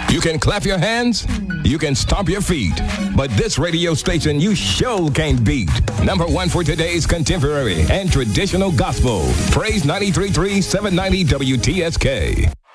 You can clap your hands, you can stomp your feet, but this radio station you sure can't beat. Number one for today's contemporary and traditional gospel. Praise 93.3 790 WTSK.